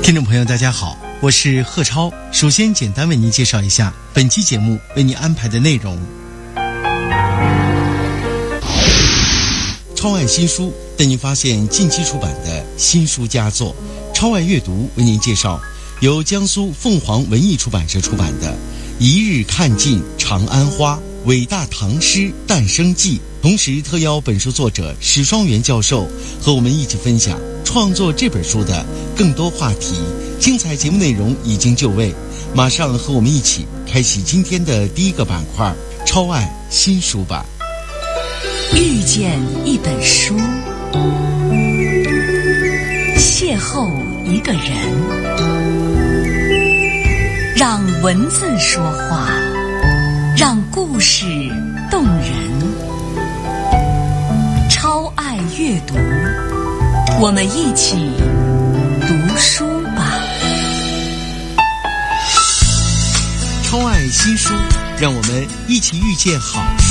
听众朋友大家好，我是贺超。首先简单为您介绍一下本期节目为您安排的内容。超爱新书带您发现近期出版的新书佳作。超爱阅读为您介绍由江苏凤凰文艺出版社出版的《一日看尽长安花：伟大唐诗诞生记》，同时特邀本书作者史双元教授和我们一起分享创作这本书的更多话题。精彩节目内容已经就位，马上和我们一起开启今天的第一个板块——超爱新书吧。 遇见一本书，邂逅一个人，让文字说话，让故事动人。超爱阅读，我们一起读书吧。 超爱新书，让我们一起遇见好书。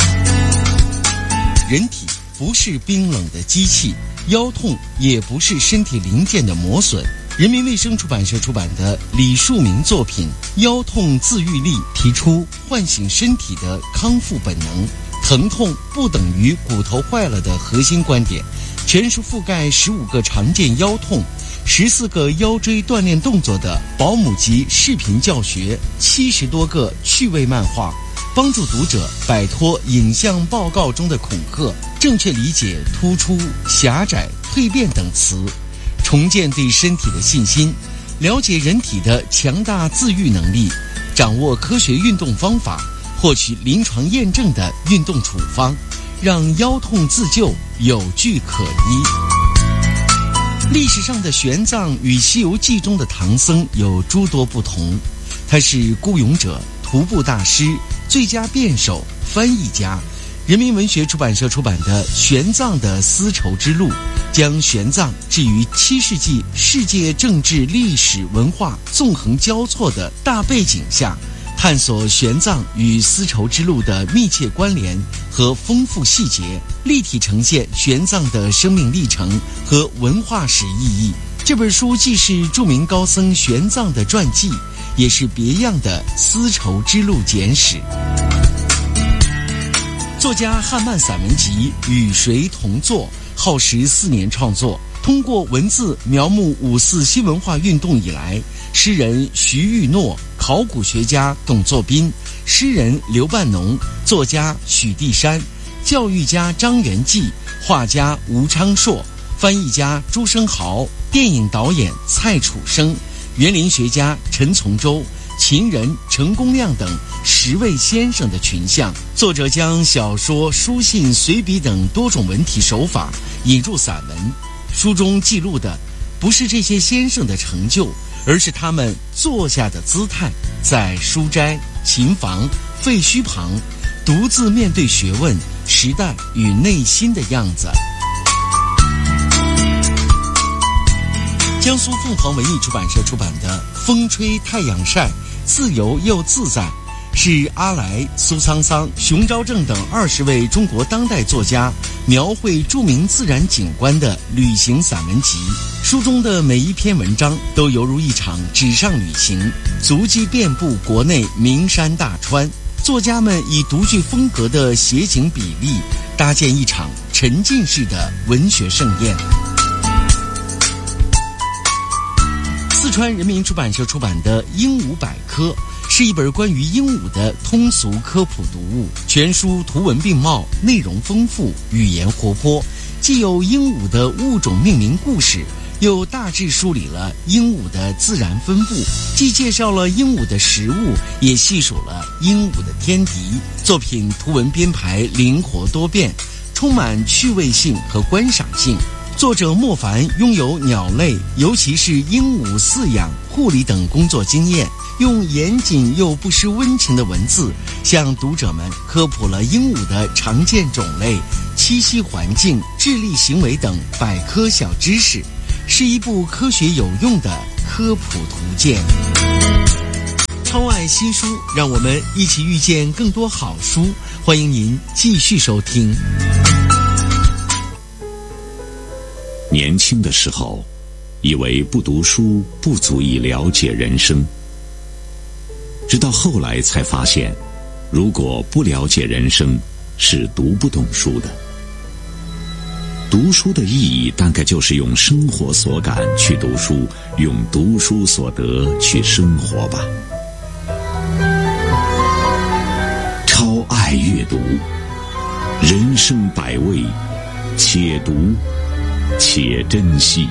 人体不是冰冷的机器，腰痛也不是身体零件的磨损。人民卫生出版社出版的李树民作品《腰痛自愈力》提出唤醒身体的康复本能，疼痛不等于骨头坏了的核心观点，全是覆盖15个常见腰痛、14个腰椎锻炼动作的保姆级视频教学，70多个趣味漫画，帮助读者摆脱影像报告中的恐吓，正确理解突出、狭窄、蜕变等词，重建对身体的信心，了解人体的强大自愈能力，掌握科学运动方法，获取临床验证的运动处方，让腰痛自救有据可依。历史上的玄奘与《西游记》中的唐僧有诸多不同，他是孤勇者、徒步大师、最佳辩手、翻译家。人民文学出版社出版的《玄奘的丝绸之路》，将玄奘置于7世纪世界政治、历史、文化纵横交错的大背景下，探索玄奘与丝绸之路的密切关联和丰富细节，立体呈现玄奘的生命历程和文化史意义。这本书既是著名高僧玄奘的传记，也是别样的丝绸之路简史。作家汉漫散文集《与谁同坐》耗时4年创作，通过文字描摹5·4新文化运动以来，诗人徐玉诺、考古学家董作宾、诗人刘半农、作家许地山、教育家张元济、画家吴昌硕、翻译家朱生豪、电影导演蔡楚生、园林学家陈从周、秦人陈公亮等10位先生的群像。作者将小说、书信、随笔等多种文体手法引入散文。书中记录的不是这些先生的成就，而是他们坐下的姿态，在书斋、琴房、废墟旁独自面对学问、时代与内心的样子。江苏凤凰文艺出版社出版的《风吹太阳晒，自由又自在》，是阿来、苏沧桑、熊昭正等20位中国当代作家描绘著名自然景观的旅行散文集。书中的每一篇文章都犹如一场纸上旅行，足迹遍布国内名山大川。作家们以独具风格的写景比例，搭建一场沉浸式的文学盛宴。四川人民出版社出版的《鹦鹉百科》是一本关于鹦鹉的通俗科普读物，全书图文并茂，内容丰富，语言活泼，既有鹦鹉的物种命名故事，又大致梳理了鹦鹉的自然分布，既介绍了鹦鹉的食物，也细数了鹦鹉的天敌。作品图文编排灵活多变，充满趣味性和观赏性。作者莫凡拥有鸟类，尤其是鹦鹉饲养、护理等工作经验，用严谨又不失温情的文字，向读者们科普了鹦鹉的常见种类、栖息环境、智力行为等百科小知识，是一部科学有用的科普图鉴。超爱新书，让我们一起遇见更多好书。欢迎您继续收听。 年轻的时候， 以为不读书不足以了解人生，直到后来才发现，如果不了解人生，是读不懂书的。读书的意义大概就是用生活所感去读书，用读书所得去生活吧。超爱阅读，人生百味，且读且珍惜。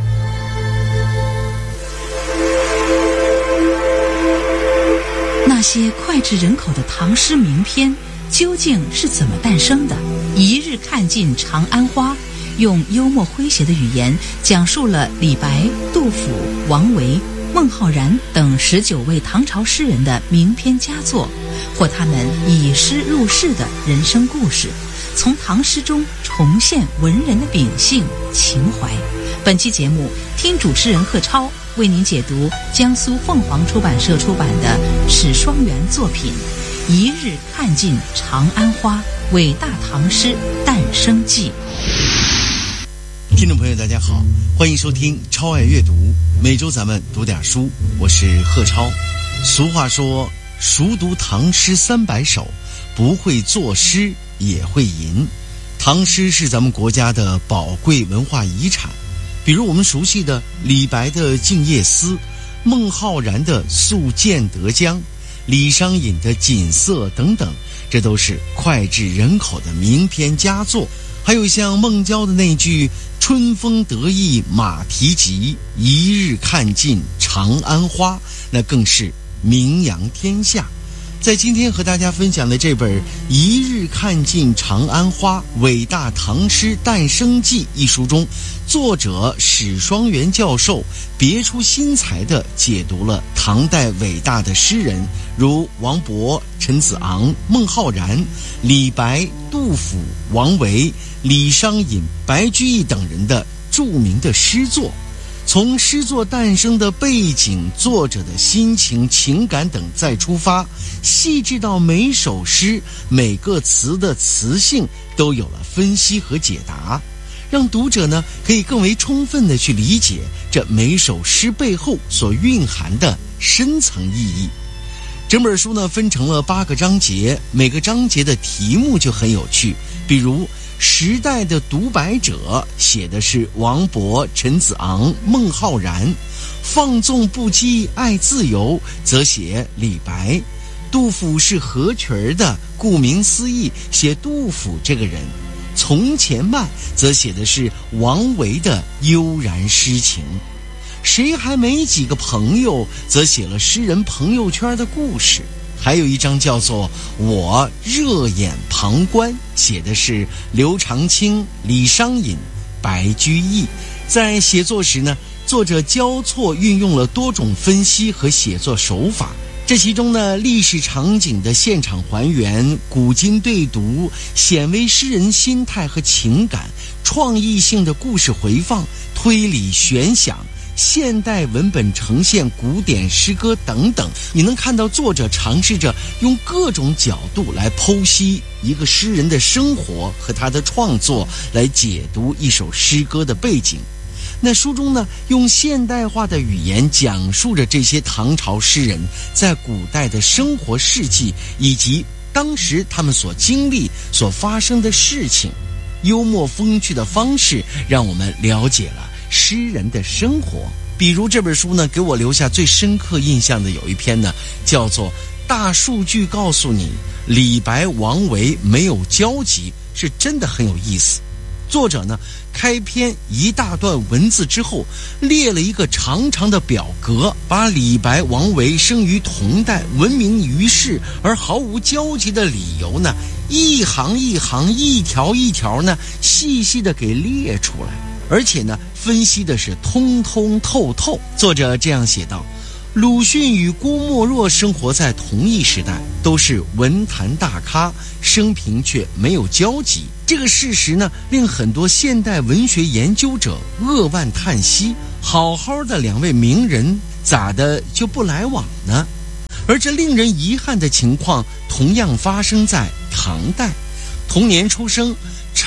那些脍炙人口的唐诗名篇究竟是怎么诞生的？一日看尽长安花，用幽默诙谐的语言讲述了李白、杜甫、王维、孟浩然等19位唐朝诗人的名篇佳作，或他们以诗入世的人生故事，从唐诗中重现文人的秉性情怀。本期节目，听主持人贺超为您解读江苏凤凰出版社出版的史双元作品《一日看尽长安花：伟大唐诗诞生记》。 听众朋友大家好，欢迎收听超爱阅读，每周咱们读点书，我是贺超。俗话说，熟读唐诗300首，不会作诗也会吟。唐诗是咱们国家的宝贵文化遗产，比如我们熟悉的李白的《静夜思》，孟浩然的《宿建德江》，李商隐的《锦瑟》等等，这都是脍炙人口的名篇佳作。还有像孟郊的那句“春风得意马蹄疾，一日看尽长安花”，那更是名扬天下。在今天和大家分享的这本《一日看尽长安花：伟大唐诗诞生记》一书中，作者史双元教授别出心裁地解读了唐代伟大的诗人如王勃、陈子昂、孟浩然、李白、杜甫、王维、李商隐、白居易等人的著名的诗作，从诗作诞生的背景、作者的心情、情感等再出发，细致到每首诗每个词的词性都有了分析和解答，让读者呢可以更为充分地去理解这每首诗背后所蕴含的深层意义。整本书呢分成了8个章节，每个章节的题目就很有趣，比如时代的独白者写的是王勃、陈子昂、孟浩然，放纵不羁爱自由则写李白，杜甫是合群的，顾名思义写杜甫这个人，从前慢则写的是王维的悠然诗情，谁还没几个朋友则写了诗人朋友圈的故事，还有一章叫做我热眼旁观，写的是刘长卿、李商隐、白居易。在写作时呢，作者交错运用了多种分析和写作手法，这其中呢，历史场景的现场还原、古今对读、显微诗人心态和情感、创意性的故事回放、推理悬想、现代文本呈现古典诗歌等等，你能看到作者尝试着用各种角度来剖析一个诗人的生活和他的创作，来解读一首诗歌的背景。那书中呢，用现代化的语言讲述着这些唐朝诗人在古代的生活事迹，以及当时他们所经历、所发生的事情。幽默风趣的方式让我们了解了诗人的生活。比如这本书呢，给我留下最深刻印象的有一篇呢，叫做《大数据告诉你李白、王维没有交集》，是真的很有意思。作者呢，开篇一大段文字之后，列了一个长长的表格，把李白、王维生于同代、闻名于世而毫无交集的理由呢，一行一行、一条一条呢，细细的给列出来，而且呢，分析的是通通透透。作者这样写道：鲁迅与郭沫若生活在同一时代，都是文坛大咖，生平却没有交集。这个事实呢，令很多现代文学研究者扼腕叹息，好好的2位名人咋的就不来往呢？而这令人遗憾的情况同样发生在唐代。同年出生，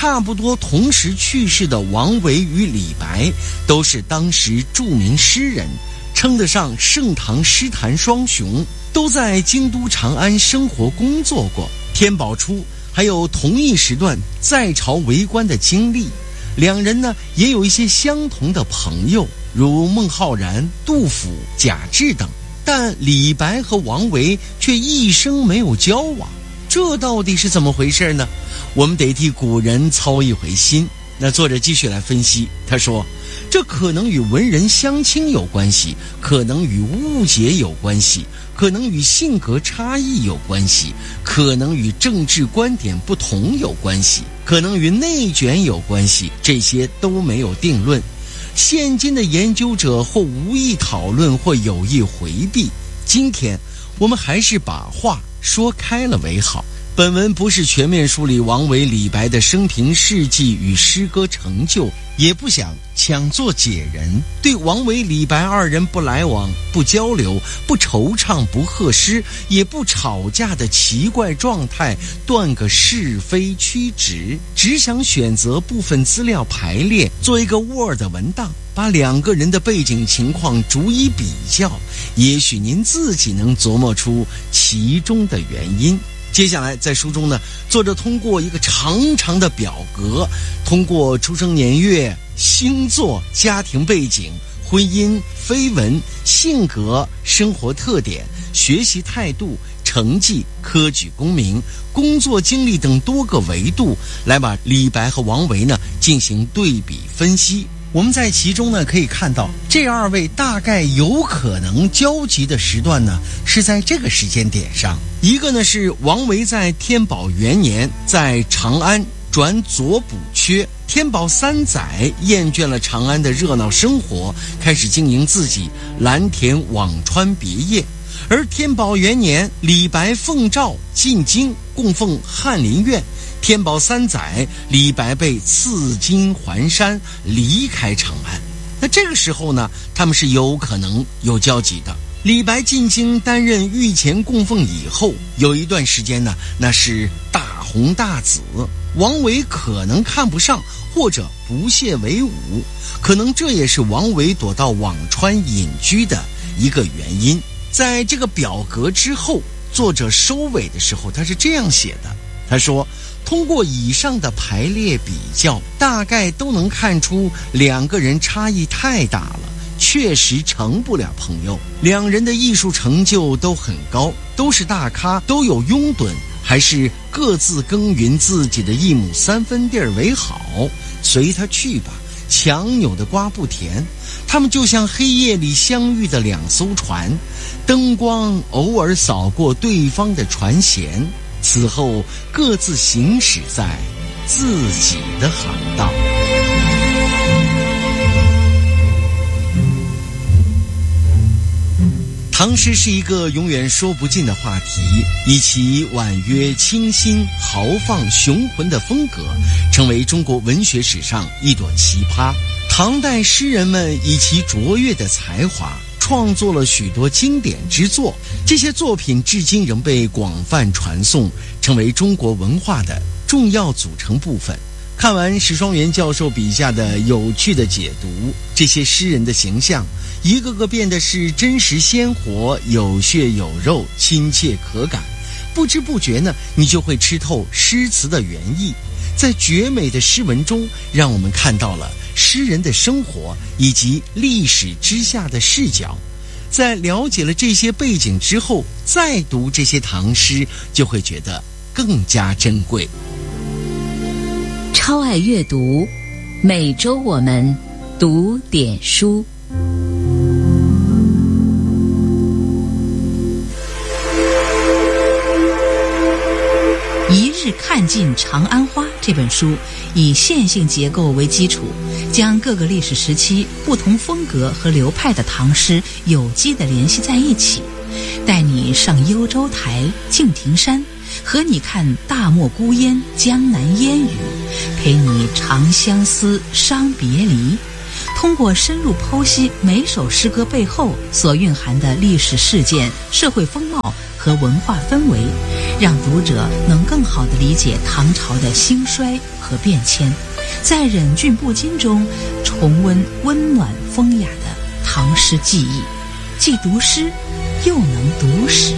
差不多同时去世的王维与李白，都是当时著名诗人，称得上盛唐诗坛双雄，都在京都长安生活工作过。天宝初还有同一时段在朝为官的经历，两人呢也有一些相同的朋友，如孟浩然、杜甫、贾至等，但李白和王维却一生没有交往，这到底是怎么回事呢？我们得替古人操一回心。那作者继续来分析，他说，这可能与文人相轻有关系，可能与误解有关系，可能与性格差异有关系，可能与政治观点不同有关系，可能与内卷有关系，这些都没有定论。现今的研究者或无意讨论，或有意回避。今天我们还是把话说开了为好。本文不是全面梳理王维、李白的生平事迹与诗歌成就，也不想抢作解人，对王维、李白二人不来往、不交流、不惆怅、不贺诗，也不吵架的奇怪状态断个是非曲直，只想选择部分资料排列，做一个 Word 文档，把两个人的背景情况逐一比较，也许您自己能琢磨出其中的原因。接下来在书中呢，作者通过一个长长的表格，通过出生年月、星座、家庭背景、婚姻、绯闻、性格、生活特点、学习态度、成绩、科举功名、工作经历等多个维度，来把李白和王维呢进行对比分析。我们在其中呢可以看到，这二位大概有可能交集的时段呢是在这个时间点上。一个呢是王维在天宝元年在长安转左补缺，天宝3载厌倦了长安的热闹生活，开始经营自己蓝田辋川别业。而天宝元年，李白奉诏进京供奉翰林院，天宝3载，李白被赐金还山，离开长安。那这个时候呢，他们是有可能有交集的。李白进京担任御前供奉以后，有一段时间呢，那是大红大紫，王维可能看不上或者不屑为伍，可能这也是王维躲到辋川隐居的一个原因。在这个表格之后，作者收尾的时候他是这样写的，他说，通过以上的排列比较，大概都能看出两个人差异太大了，确实成不了朋友。两人的艺术成就都很高，都是大咖，都有拥趸，还是各自耕耘自己的一亩3分地为好，随他去吧，强扭的瓜不甜。他们就像黑夜里相遇的两艘船，灯光偶尔扫过对方的船舷，此后各自行驶在自己的航道。唐诗是一个永远说不尽的话题，以其婉约、清新、豪放、雄浑的风格，成为中国文学史上一朵奇葩。唐代诗人们以其卓越的才华，创作了许多经典之作，这些作品至今仍被广泛传颂，成为中国文化的重要组成部分。看完史双元教授笔下的有趣的解读，这些诗人的形象一个个变得是真实鲜活，有血有肉，亲切可感。不知不觉呢，你就会吃透诗词的原意。在绝美的诗文中，让我们看到了诗人的生活以及历史之下的视角。在了解了这些背景之后，再读这些唐诗，就会觉得更加珍贵。 超爱阅读，每周我们读点书。一日看尽长安花这本书以线性结构为基础，将各个历史时期不同风格和流派的唐诗有机地联系在一起，带你上幽州台、敬亭山，和你看大漠孤烟、江南烟雨，陪你长相思、伤别离。通过深入剖析每首诗歌背后所蕴含的历史事件、社会风貌和文化氛围，让读者能更好地理解唐朝的兴衰和变迁，在忍俊不禁中重温温暖风雅的唐诗记忆，既读诗又能读史。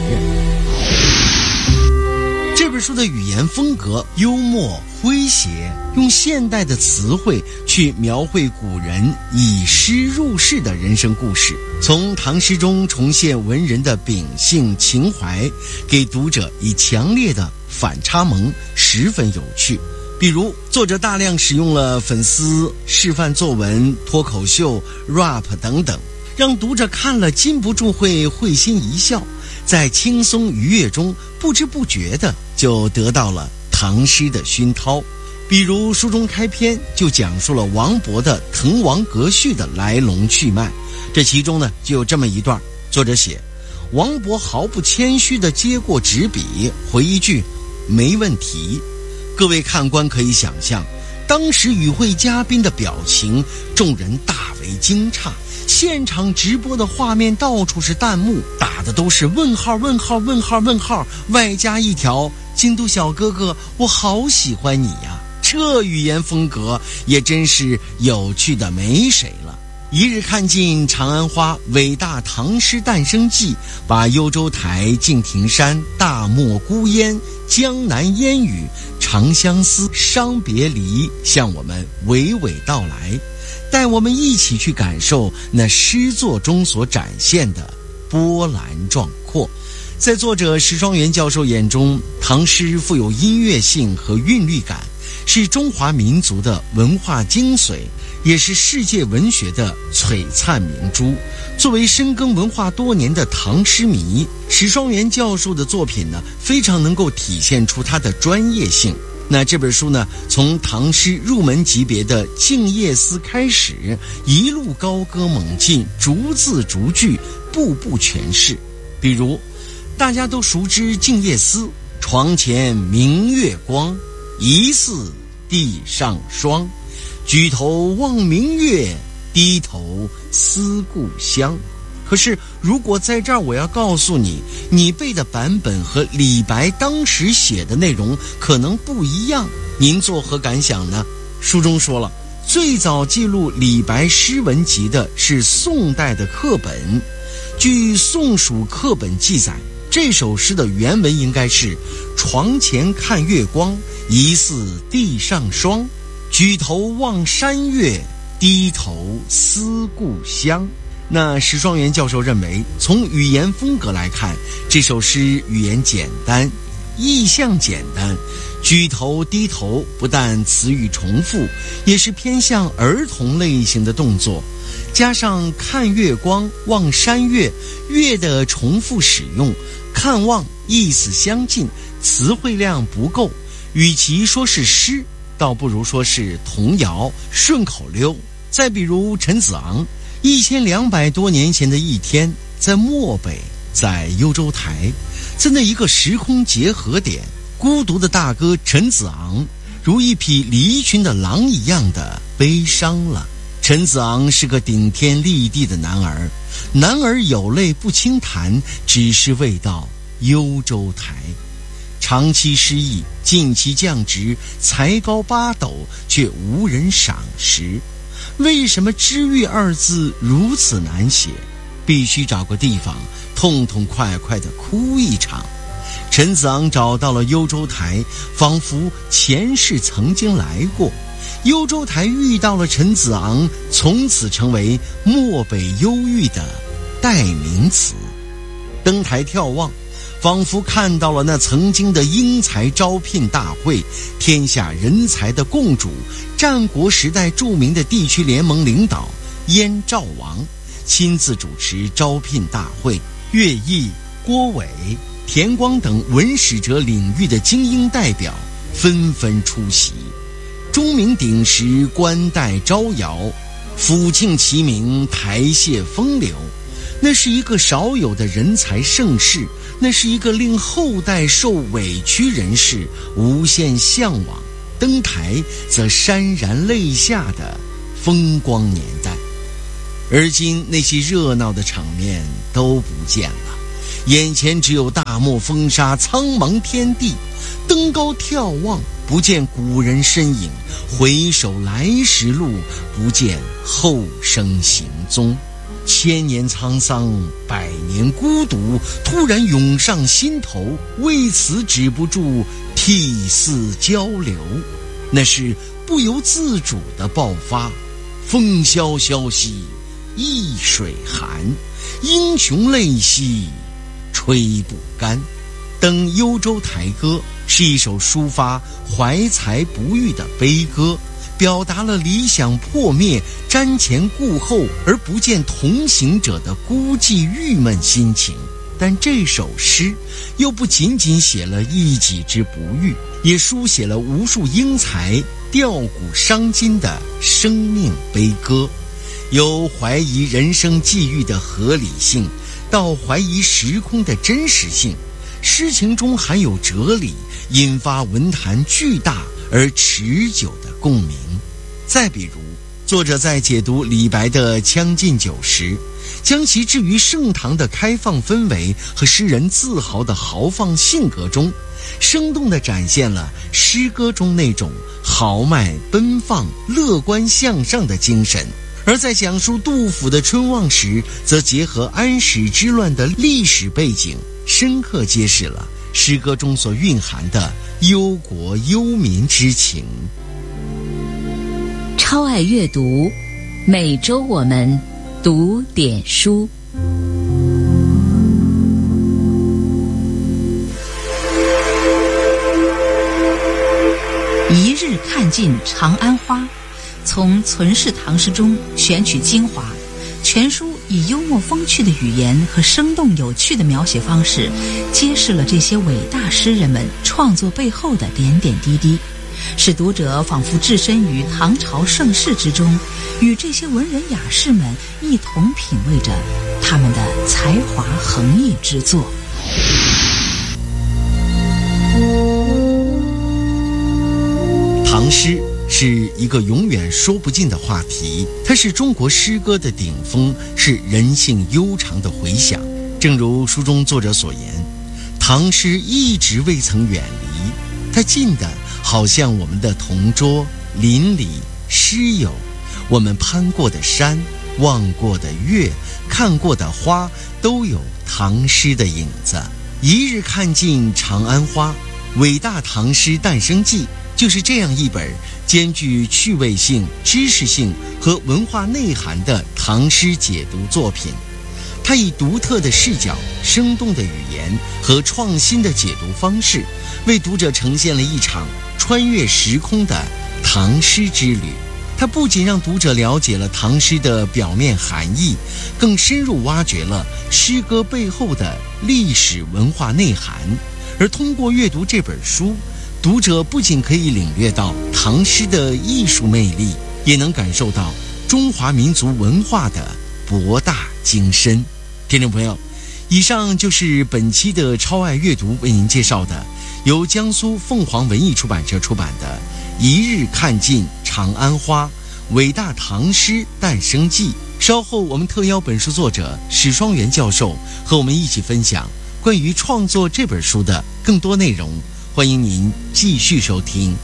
这本书的语言风格幽默诙谐，用现代的词汇去描绘古人以诗入世的人生故事，从唐诗中重现文人的秉性情怀，给读者以强烈的反差萌，十分有趣。比如作者大量使用了粉丝、示范作文、脱口秀、rap 等等，让读者看了禁不住会心一笑，在轻松愉悦中不知不觉的就得到了唐诗的熏陶。比如书中开篇就讲述了王勃的《滕王阁序》的来龙去脉，这其中呢就有这么一段，作者写王勃毫不谦虚地接过纸笔，回一句没问题。各位看官可以想象当时与会嘉宾的表情，众人大为惊诧，现场直播的画面到处是弹幕，打的都是问号问号问号问号，外加一条京都小哥哥我好喜欢你呀。这语言风格也真是有趣的没谁了。一日看尽长安花，伟大唐诗诞生记，把幽州台、敬亭山、大漠孤烟、江南烟雨、长相思、伤别离向我们娓娓道来，带我们一起去感受那诗作中所展现的波澜壮阔。在作者石双元教授眼中，唐诗富有音乐性和韵律感，是中华民族的文化精髓，也是世界文学的璀璨明珠。作为深耕文化多年的唐诗迷，石双元教授的作品呢，非常能够体现出他的专业性。那这本书呢，从唐诗入门级别的《静夜思》开始，一路高歌猛进，逐字逐句，步步诠释。比如大家都熟知《静夜思》，床前明月光，疑似地上霜，举头望明月，低头思故乡。可是如果在这儿我要告诉你，你背的版本和李白当时写的内容可能不一样，您作何感想呢？书中说了，最早记录李白诗文集的是宋代的课本。据《宋蜀课本》记载，这首诗的原文应该是床前看月光，疑似地上霜，举头望山月，低头思故乡。那石双元教授认为，从语言风格来看，这首诗语言简单，意象简单，举头低头不但词语重复，也是偏向儿童类型的动作，加上看月光、望山月，月的重复使用，看望意思相近，词汇量不够，与其说是诗，倒不如说是童谣、顺口溜。再比如陈子昂，1200多年前的一天，在漠北，在幽州台，在那一个时空结合点，孤独的大哥陈子昂如一匹离群的狼一样的悲伤了。陈子昂是个顶天立地的男儿，男儿有泪不轻弹，只是未到幽州台。长期失意，近期降职，才高八斗，却无人赏识。为什么知遇二字如此难写？必须找个地方痛痛快快地哭一场。陈子昂找到了幽州台，仿佛前世曾经来过。幽州台遇到了陈子昂，从此成为漠北忧郁的代名词。登台眺望，仿佛看到了那曾经的英才招聘大会，天下人才的共主，战国时代著名的地区联盟领导燕赵王亲自主持招聘大会，乐毅、郭伟、田光等文史哲领域的精英代表纷纷出席，钟鸣鼎食，冠带招摇，抚庆齐鸣，台榭风流。那是一个少有的人才盛世，那是一个令后代受委屈人士无限向往，登台则潸然泪下的风光年代。而今那些热闹的场面都不见了， 眼前只有大漠风沙，苍茫天地。登高眺望，不见古人身影，回首来时路，不见后生行踪。千年沧桑，百年孤独，突然涌上心头，为此止不住涕泗交流。那是不由自主的爆发。风萧萧兮易水寒，英雄泪兮吹不干。登幽州台歌是一首抒发怀才不遇的悲歌，表达了理想破灭、瞻前顾后而不见同行者的孤寂郁闷心情。但这首诗又不仅仅写了一己之不遇，也书写了无数英才吊古伤今的生命悲歌，由怀疑人生际遇的合理性到怀疑时空的真实性，诗情中含有哲理，引发文坛巨大而持久的共鸣。再比如，作者在解读李白的《将进酒》时，将其置于盛唐的开放氛围和诗人自豪的豪放性格中，生动地展现了诗歌中那种豪迈奔放、乐观向上的精神。而在讲述杜甫的春望时，则结合安史之乱的历史背景，深刻揭示了诗歌中所蕴含的忧国忧民之情。 超爱阅读，每周我们读点书。一日看尽长安花，从存世唐诗中选取精华，全书以幽默风趣的语言和生动有趣的描写方式，揭示了这些伟大诗人们创作背后的点点滴滴，使读者仿佛置身于唐朝盛世之中，与这些文人雅士们一同品味着他们的才华横溢之作。 唐诗是一个永远说不尽的话题，它是中国诗歌的顶峰，是人性悠长的回响。正如书中作者所言，唐诗一直未曾远离，它近的好像我们的同桌、邻里、诗友，我们攀过的山、望过的月、看过的花，都有唐诗的影子。一日看尽长安花，伟大唐诗诞生记就是这样一本兼具趣味性、知识性和文化内涵的唐诗解读作品。它以独特的视角、生动的语言和创新的解读方式，为读者呈现了一场穿越时空的唐诗之旅。它不仅让读者了解了唐诗的表面含义，更深入挖掘了诗歌背后的历史文化内涵。而通过阅读这本书，读者不仅可以领略到唐诗的艺术魅力，也能感受到中华民族文化的博大精深。听众朋友，以上就是本期的超爱阅读为您介绍的由江苏凤凰文艺出版社出版的《一日看尽长安花：伟大唐诗诞生记》。稍后我们特邀本书作者史双元教授和我们一起分享关于创作这本书的更多内容，欢迎您继续收听。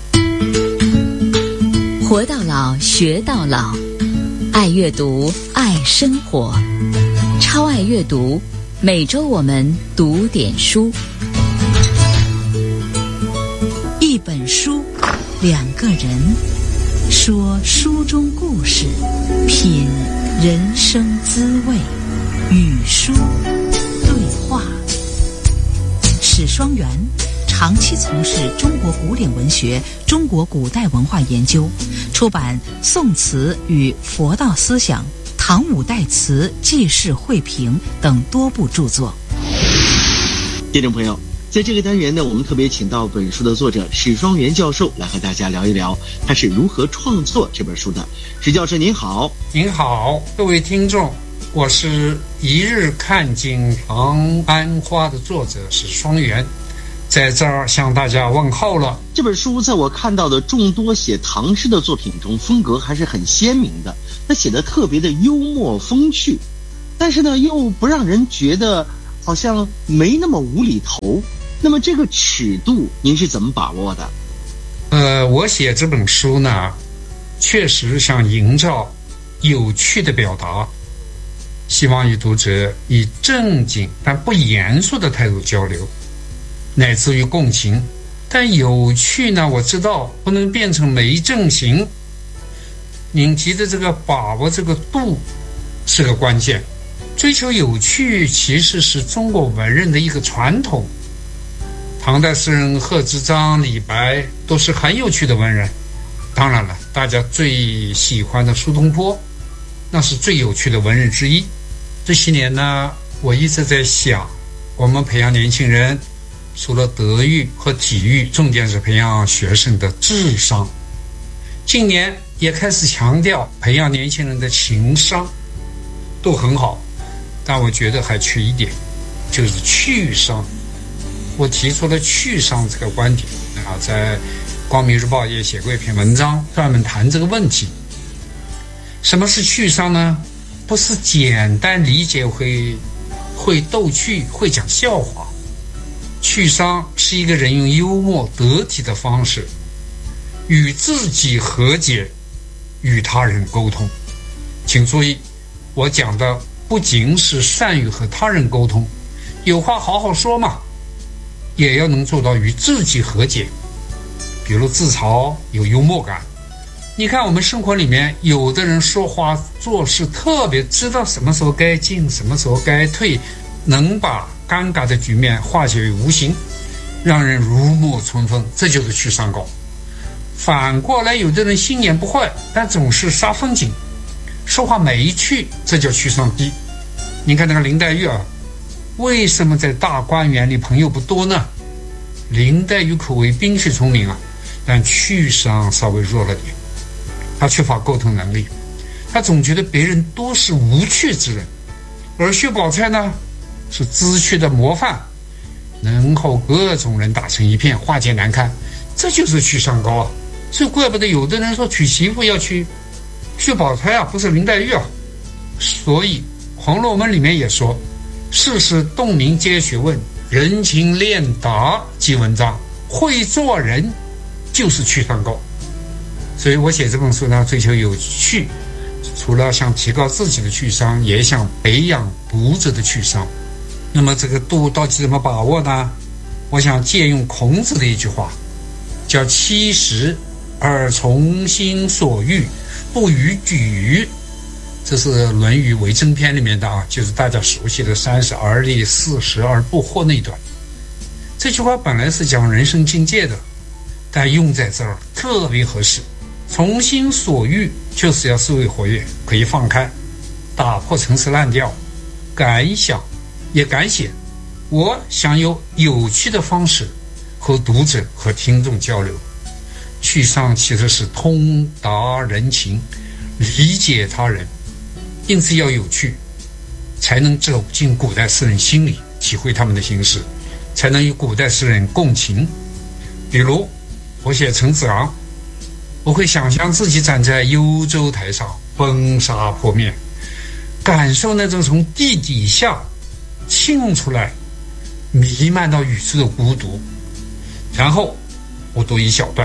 活到老，学到老，爱阅读，爱生活，超爱阅读，每周我们读点书。一本书，两个人，说书中故事，品人生滋味，与书对话。史双元长期从事中国古典文学、中国古代文化研究，出版《宋词与佛道思想》《唐五代词记事汇评》等多部著作。 听众朋友，在这个单元呢，我们特别请到本书的作者史双元教授来和大家聊一聊他是如何创作这本书的。史教授您好。 您好，各位听众，我是《一日看尽长安花》的作者史双元，在这儿向大家问候了。 这本书在我看到的众多写唐诗的作品中，风格还是很鲜明的，它写得特别的幽默风趣，但是呢又不让人觉得好像没那么无厘头。那么这个尺度您是怎么把握的？ 我写这本书呢，确实想营造有趣的表达，希望与读者以正经但不严肃的态度交流，乃至于共情。但有趣呢，我知道不能变成没正形。您提的这个把握这个度是个关键。追求有趣其实是中国文人的一个传统。唐代诗人贺知章、李白都是很有趣的文人。当然了，大家最喜欢的苏东坡，那是最有趣的文人之一。这些年呢，我一直在想，我们培养年轻人，除了德育和体育，重点是培养学生的智商。近年也开始强调培养年轻人的情商，都很好，但我觉得还缺一点，就是趣商。我提出了趣商这个观点在《光明日报》也写过一篇文章，专门谈这个问题。什么是趣商呢？不是简单理解会逗趣、会讲笑话。趣商是一个人用幽默得体的方式与自己和解，与他人沟通。请注意，我讲的不仅是善于和他人沟通，有话好好说嘛，也要能做到与自己和解。比如自嘲，有幽默感。你看我们生活里面，有的人说话做事特别知道什么时候该进，什么时候该退，能把尴尬的局面化解于无形，让人如沐春风，这就是趣商高。反过来，有的人心眼不坏，但总是煞风景，说话没趣，这叫趣商低。你看那个林黛玉为什么在大观园里朋友不多呢？林黛玉可谓冰雪聪明但趣商稍微弱了点，她缺乏沟通能力，她总觉得别人都是无趣之人。而薛宝钗呢，是知趣的模范，能和各种人打成一片，化解难堪，这就是趣商高所以怪不得有的人说娶媳妇要娶薛宝钗不是林黛玉所以《红楼梦》里面也说，世事洞明皆学问，人情练达即文章，会做人就是趣商高。所以我写这本书呢，追求有趣，除了想提高自己的趣商，也想培养读者的趣商。那么这个度到底怎么把握呢？我想借用孔子的一句话，叫七十而从心所欲，不逾矩。这是《论语为政篇》里面的就是大家熟悉的30而立，40而不惑那段。这句话本来是讲人生境界的，但用在这儿特别合适。从心所欲就是要思维活跃，可以放开，打破陈词滥调，敢想也敢写。我想有有趣的方式和读者和听众交流。趣商其实是通达人情，理解他人，因此要有趣，才能走进古代诗人心里，体会他们的心事，才能与古代诗人共情。比如我写陈子昂，我会想象自己站在幽州台上，风沙扑面，感受那种从地底下沁出来弥漫到宇宙的孤独。然后我读一小段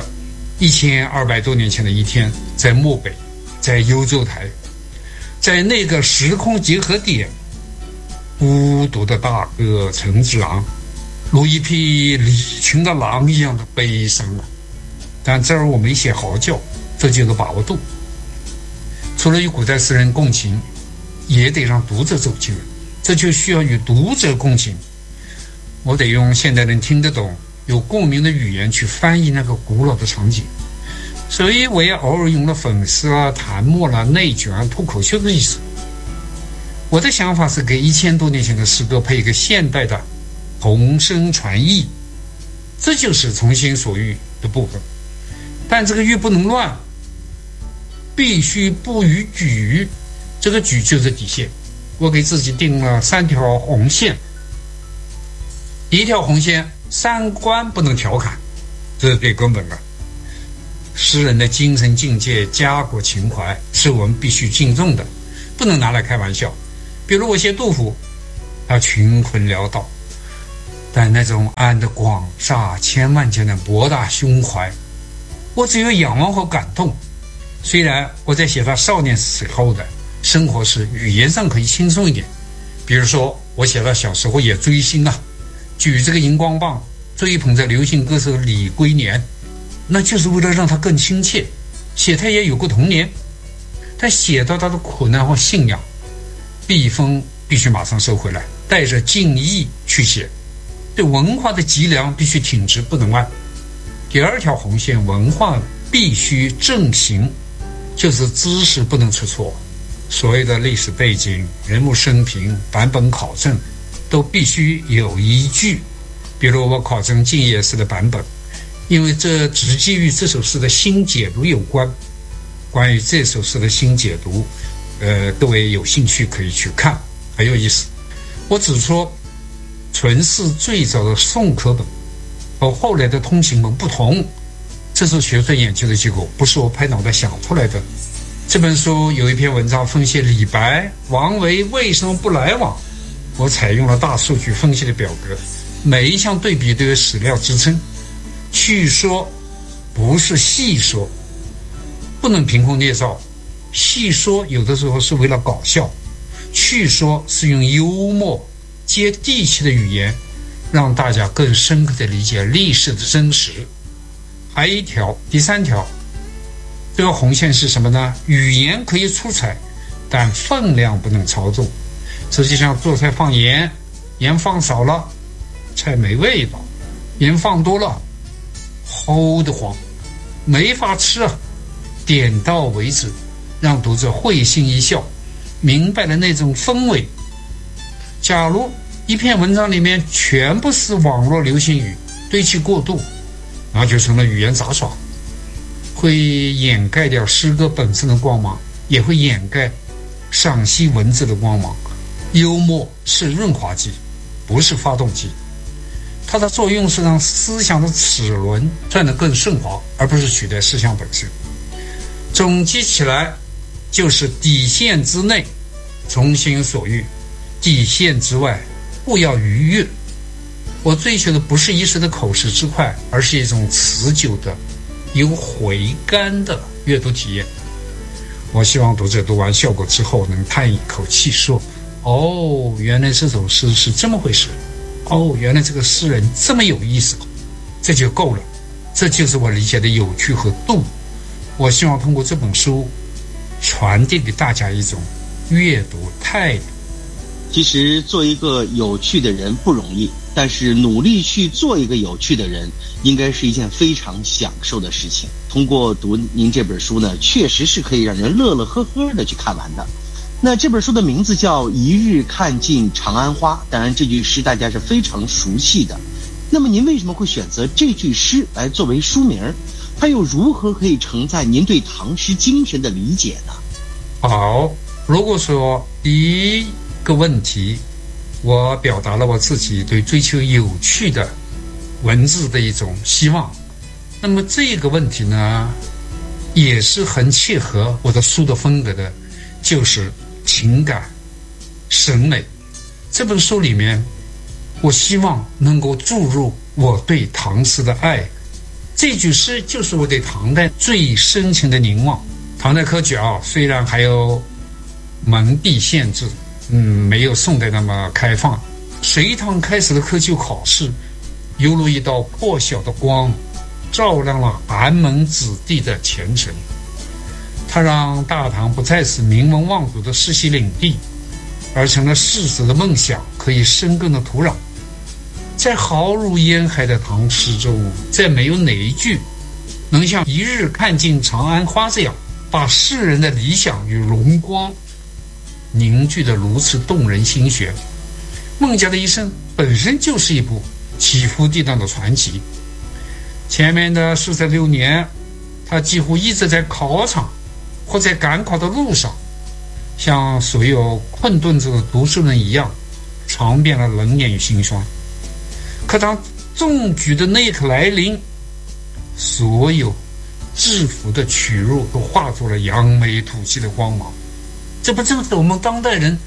，1200多年前的一天，在漠北，在幽州台，在那个时空结合点，孤独的大哥陈子昂如一匹离群的狼一样的悲伤但这儿我没写嚎叫，这就是把握度。除了与古代诗人共情，也得让读者走进来，这就需要与读者共情。我得用现代人听得懂、有共鸣的语言去翻译那个古老的场景，所以我也偶尔用了讽刺弹幕内卷脱口秀的意思。我的想法是给1000多年前的诗歌配一个现代的同声传译，这就是从心所欲的部分。但这个欲不能乱，必须不逾矩，这个矩就是底线。我给自己定了3条红线。第一条红线，三观不能调侃，这是最根本的。诗人的精神境界、家国情怀是我们必须敬重的，不能拿来开玩笑。比如我写杜甫， 要穷困潦倒，但那种爱的广厦千万间的博大胸怀，我只有仰望和感动。虽然我在写他少年时候的生活时语言上可以轻松一点，比如说我写他小时候也追星啊，举这个荧光棒追捧着流行歌手李龟年，那就是为了让他更亲切。写他也有过童年，但写到他的苦难和信仰，笔锋必须马上收回来，带着敬意去写。对文化的脊梁必须挺直，不能弯。第二条红线，文化必须正行，就是知识不能出错。所谓的历史背景、人物生平、版本考证都必须有依据。比如我考证静夜思的版本，因为这直接与这首诗的新解读有关。关于这首诗的新解读，各位有兴趣可以去看，很有意思。我只说存世最早的宋刻本和后来的通行本不同，这是学术研究的结果，不是我拍脑袋想出来的。这本书有一篇文章分析李白、王维为什么不来往，我采用了大数据分析的表格，每一项对比都有史料支撑。叙说不是细说，不能凭空捏造。细说有的时候是为了搞笑，叙说是用幽默接地气的语言，让大家更深刻地理解历史的真实。还有一条，第三条，这个红线是什么呢？语言可以出彩，但分量不能超重。实际上做菜放盐，盐放少了菜没味道，盐放多了齁得慌，没法吃啊。点到为止，让读者会心一笑，明白了那种氛围。假如一篇文章里面全部是网络流行语，堆砌过度，那就成了语言杂耍，会掩盖掉诗歌本身的光芒，也会掩盖赏析文字的光芒。幽默是润滑剂，不是发动机，它的作用是让思想的齿轮转得更顺滑，而不是取代思想本身。总结起来就是底线之内从心所欲，底线之外不要逾越。我追求的不是一时的口舌之快，而是一种持久的有回甘的阅读体验。我希望读者读完效果之后能叹一口气说，哦，原来这首诗是这么回事，哦，原来这个诗人这么有意思，这就够了。这就是我理解的有趣和度。我希望通过这本书传递给大家一种阅读态度。 其实做一个有趣的人不容易，但是努力去做一个有趣的人应该是一件非常享受的事情。通过读您这本书呢，确实是可以让人乐乐呵呵的去看完的。那这本书的名字叫《一日看尽长安花》，当然这句诗大家是非常熟悉的。那么您为什么会选择这句诗来作为书名？它又如何可以承载您对唐诗精神的理解呢？ 好，如果说第一个问题，我表达了我自己对追求有趣的文字的一种希望，那么这个问题呢，也是很切合我的书的风格的，就是情感、审美。这本书里面，我希望能够注入我对唐诗的爱。这句诗就是我对唐代最深情的凝望。唐代科举虽然还有门第限制，没有宋代那么开放。隋唐开始的科举考试，犹如一道破晓的光，照亮了寒门子弟的前程。它让大唐不再是名门望族的世袭领地，而成了士子的梦想可以生根的土壤。在豪如烟海的唐诗中，再没有哪一句能像一日看尽长安花这样，把世人的理想与荣光凝聚得如此动人心弦。孟家的一生本身就是一部起伏跌宕的传奇。前面的46年，他几乎一直在考场或在赶考的路上，像所有困顿着的读书人一样，尝遍了冷眼与辛酸。可当中举的那一刻来临，所有制服的取入都化作了扬眉吐气的光芒。这不正是我们当代人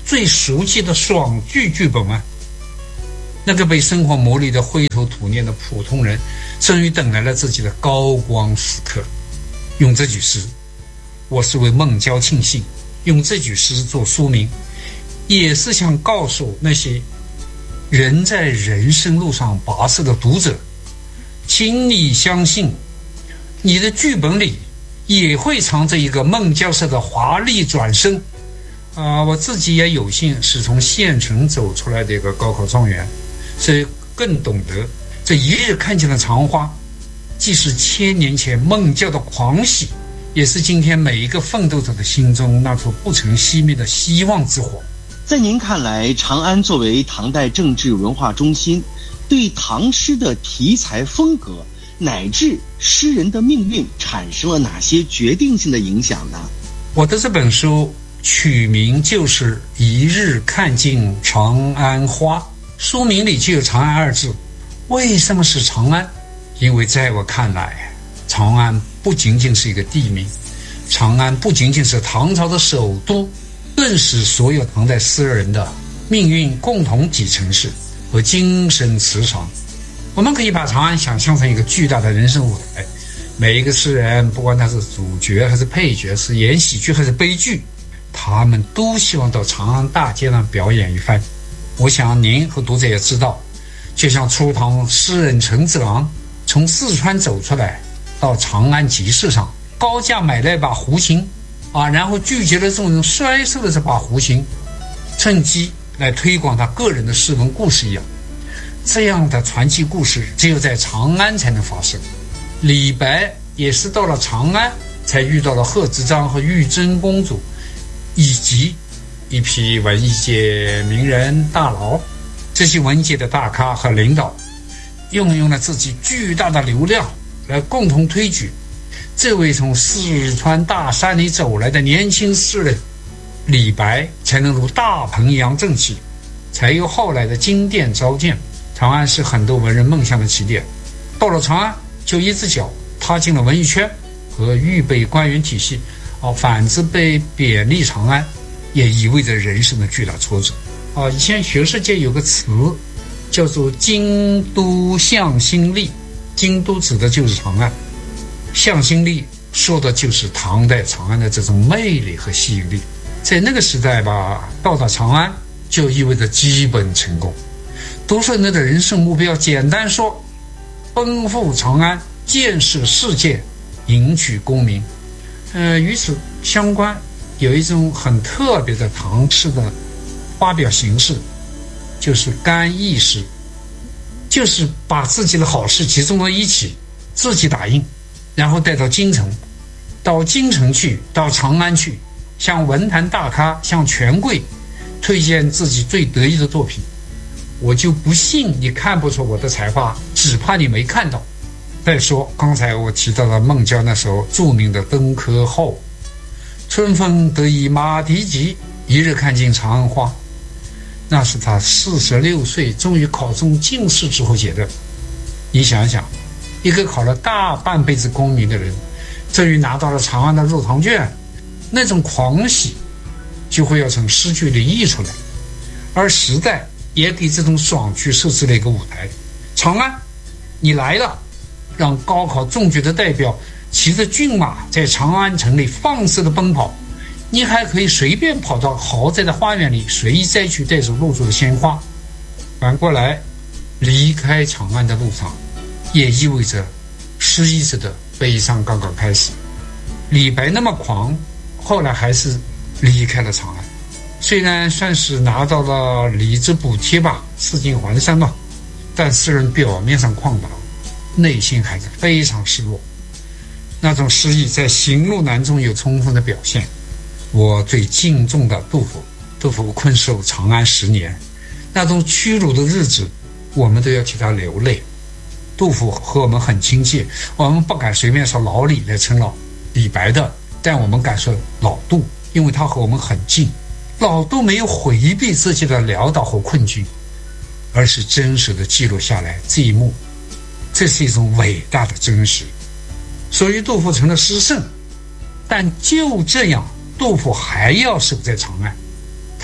最熟悉的爽剧剧本啊。那个被生活磨砺的灰头土脸的普通人，终于等来了自己的高光时刻。用这句诗，我是为孟郊庆幸，用这句诗做书名，也是想告诉那些人在人生路上跋涉的读者，请你相信，你的剧本里也会藏着一个孟郊式的华丽转身。我自己也有幸是从县城走出来的一个高考状元，所以更懂得这一日看见了长花，既是1000年前孟郊的狂喜，也是今天每一个奋斗者的心中那处不曾熄灭的希望之火。 在您看来，长安作为唐代政治文化中心，对唐诗的题材风格乃至诗人的命运产生了哪些决定性的影响呢？ 我的这本书取名就是《一日看尽长安花》，书名里就有长安2字。为什么是长安？因为在我看来，长安不仅仅是一个地名，长安不仅仅是唐朝的首都，更是所有唐代诗人的命运共同体城市和精神磁场。我们可以把长安想象成一个巨大的人生舞台，每一个诗人，不管他是主角还是配角，是演喜剧还是悲剧，他们都希望到长安大街上表演一番。我想您和读者也知道，就像初唐诗人陈子昂从四川走出来，到长安集市上高价买了一把胡琴然后拒绝了众人摔碎了这把胡琴，趁机来推广他个人的诗文故事一样。这样的传奇故事只有在长安才能发生。李白也是到了长安才遇到了贺知章和玉真公主，以及一批文艺界名人大佬。这些文艺界的大咖和领导运用了自己巨大的流量来共同推举这位从四川大山里走来的年轻诗人李白，才能如大鹏一样振起，才有后来的金殿召见。长安是很多文人梦想的起点，到了长安就一只脚踏进了文艺圈和预备官员体系，反之被贬立长安，也意味着人生的巨大挫折。以前学术界有个词叫做京都向心力，京都指的就是长安，向心力说的就是唐代长安的这种魅力和吸引力。在那个时代吧，到达长安就意味着基本成功。读书人的人生目标简单说，奔赴长安，见识世界，迎娶功名。与此相关，有一种很特别的唐诗的发表形式，就是干诣诗，就是把自己的好事集中到一起，自己打印，然后带到京城，到京城去，到长安去，向文坛大咖，向权贵推荐自己最得意的作品。我就不信你看不出我的才华，只怕你没看到。再说刚才我提到了孟郊那首著名的《登科后》，春风得意马蹄疾，一日看尽长安花，那是他46岁终于考中进士之后写的。你想想，一个考了大半辈子功名的人，终于拿到了长安的入堂券，那种狂喜就会要从诗句里溢出来。而时代也给这种爽剧设置了一个舞台。长安，你来了，让高考中举的代表骑着骏马在长安城里放肆的奔跑，你还可以随便跑到豪宅的花园里随意摘取带走入住的鲜花。反过来，离开长安的路上也意味着失意者的悲伤刚刚开始。李白那么狂，后来还是离开了长安，虽然算是拿到了礼之补贴吧，赐金还山了，但诗人表面上旷达，内心还是非常失落。那种失意在《行路难》中有充分的表现。我最敬重的杜甫困守长安10年，那种屈辱的日子我们都要替他流泪。杜甫和我们很亲切，我们不敢随便说老李来称李白的，但我们敢说老杜，因为他和我们很近。老杜没有回避自己的潦倒和困境，而是真实的记录下来这一幕，这是一种伟大的真实。所以杜甫成了诗圣，但就这样杜甫还要守在长安，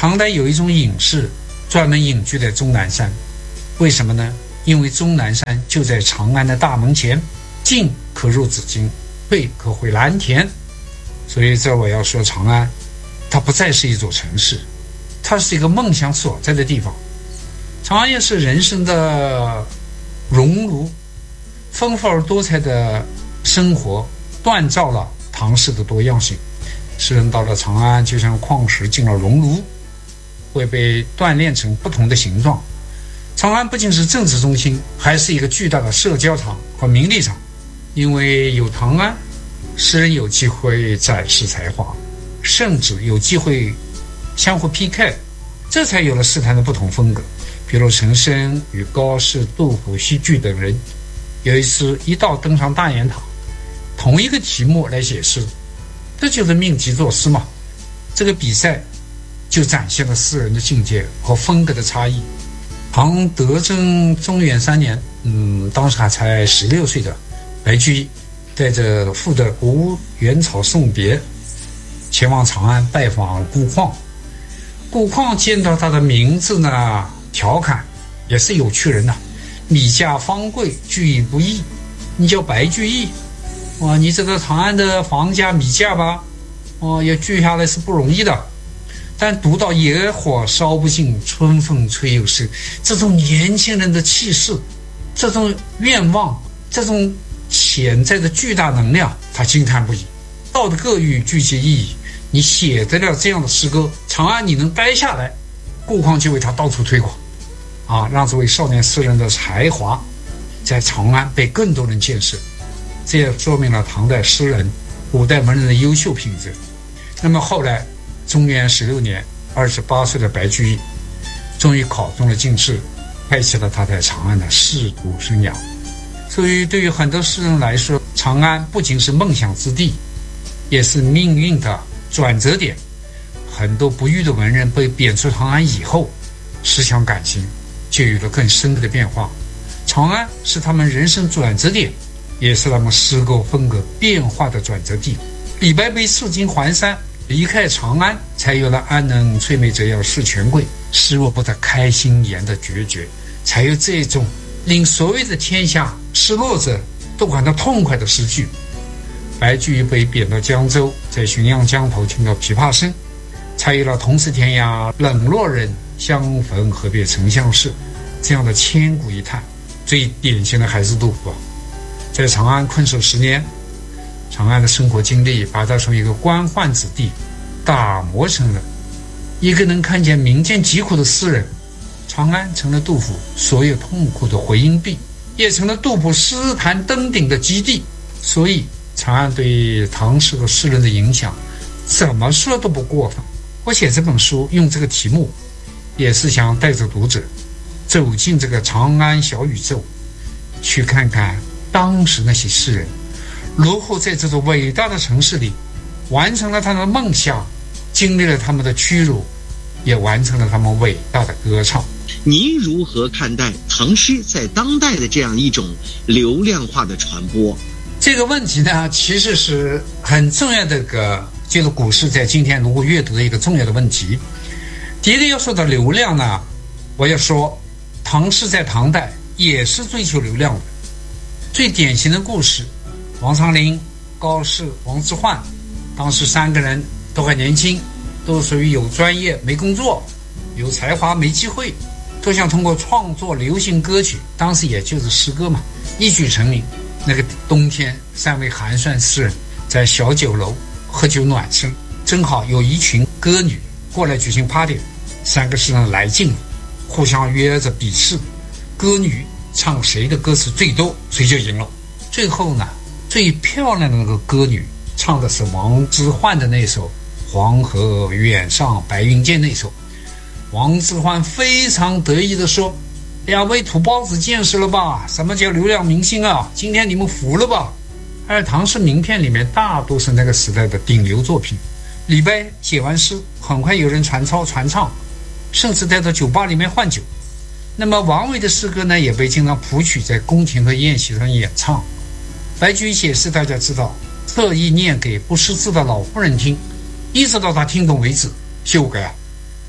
唐代有一种隐士专门隐居在终南山，为什么呢？因为终南山就在长安的大门前，进可入紫荆，退可回蓝田。所以这我要说，长安它不再是一座城市，它是一个梦想所在的地方。长安也是人生的熔炉，丰富而多彩的生活锻造了唐诗的多样性。诗人到了长安，就像矿石进了熔炉，会被锻炼成不同的形状。长安不仅是政治中心，还是一个巨大的社交场和名利场。因为有长安，诗人有机会展示才华，甚至有机会相互 PK， 这才有了诗坛的不同风格。比如陈升与高适、杜甫、西蕖等人有一次一道登上大雁塔，同一个题目来写诗，这就是命题作诗嘛。这个比赛就展现了诗人的境界和风格的差异。唐德宗中元3年，当时还才16岁的白居易，带着父的国务元朝送别，前往长安拜访顾况。顾况见到他的名字呢，调侃也是有趣人呐，米价方贵，居易不易，你叫白居易，哇，你知道长安的房价米价吧？要居下来是不容易的。但读到野火烧不尽，春风吹又生，这种年轻人的气势，这种愿望，这种潜在的巨大能量，他惊叹不已。道的各欲具其意义，你写得了这样的诗歌，长安你能待下来，顾况就为他到处推广让这位少年诗人的才华在长安被更多人见识。这也说明了唐代诗人、古代文人的优秀品质。那么后来中元16年，28岁的白居易终于考中了进士，开启了他在长安的仕途生涯。所以对于很多诗人来说，长安不仅是梦想之地，也是命运的转折点。很多不遇的文人被贬出长安以后，思想感情就有了更深刻的变化。长安是他们人生转折点，也是他们诗歌风格变化的转折地。李白被赐金还山，离开长安，才有了安能摧眉折腰事权贵，失我不得开心颜的决绝，才有这种令所有的天下失落者都感到痛快的诗句。白居易被贬到江州，在浔阳江头听到琵琶声，才有了同是天涯冷落人，相逢何必曾相识这样的千古一叹。最典型的还是杜甫在长安困守10年，长安的生活经历把他从一个官宦子弟打磨成了一个能看见民间疾苦的诗人。长安成了杜甫所有痛苦的回音壁，也成了杜甫诗坛登顶的基地。所以长安对唐诗和诗人的影响怎么说都不过分。我写这本书用这个题目，也是想带着读者走进这个长安小宇宙，去看看当时那些诗人如何在这座伟大的城市里完成了他们的梦想，经历了他们的屈辱，也完成了他们伟大的歌唱。 您如何看待唐诗在当代的这样一种流量化的传播？ 这个问题呢，其实是很重要的就是古诗在今天如果阅读的一个重要的问题。第一个要说到流量呢，我要说唐诗在唐代也是追求流量的。最典型的故事，王昌龄、高适、王之涣，当时3个人都很年轻，都属于有专业没工作，有才华没机会，都想通过创作流行歌曲，当时也就是诗歌嘛，一举成名。那个冬天，3位寒酸诗人在小酒楼喝酒暖身，正好有一群歌女过来举行 party， 3个诗人来劲了，互相约着比试，歌女唱谁的歌词最多，谁就赢了。最后呢，最漂亮的那个歌女唱的是王之涣的那首《黄河远上白云间》那首。王之涣非常得意地说：“2位土包子见识了吧？什么叫流量明星啊？今天你们服了吧？”而唐诗名片里面大多是那个时代的顶流作品。李白写完诗，很快有人传抄传唱，甚至带到酒吧里面换酒。那么王维的诗歌呢，也被经常谱曲在宫廷和宴席上演唱。白居易写诗，大家知道，特意念给不识字的老妇人听，一直到他听懂为止，修改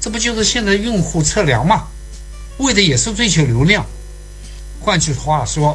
这不就是现在用户测量吗？为的也是追求流量。换句话说，